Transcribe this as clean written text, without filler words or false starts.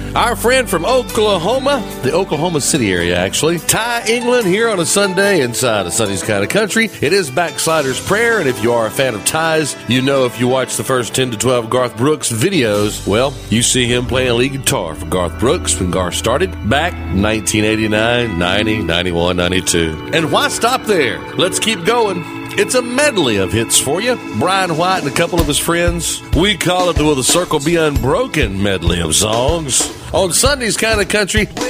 Our friend from Oklahoma, the Oklahoma City area, actually, Ty England, here on a Sunday inside of Sonny's Kind of Country. It is Backslider's Prayer, and if you are a fan of Ty's, you know if you watch the first 10 to 12 Garth Brooks videos, well, you see him playing lead guitar for Garth Brooks when Garth started back 1989, 90, 91, 92. And why stop there? Let's keep going. It's a medley of hits for you. Brian White and a couple of his friends. We call it the Will the Circle Be Unbroken medley of songs. On Sunday's Kind of Country,